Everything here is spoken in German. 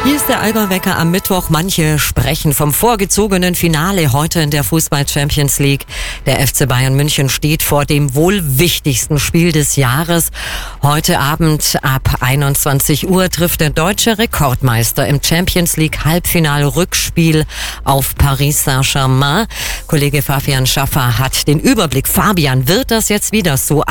Hier ist der Allgäu-Wecker am Mittwoch. Manche sprechen vom vorgezogenen Finale heute in der Fußball-Champions League. Der FC Bayern München steht vor dem wohl wichtigsten Spiel des Jahres. Heute Abend ab 21 Uhr trifft der deutsche Rekordmeister im Champions League Halbfinale-Rückspiel auf Paris Saint-Germain. Kollege Fabian Schaffer hat den Überblick. Fabian, wird das jetzt wieder so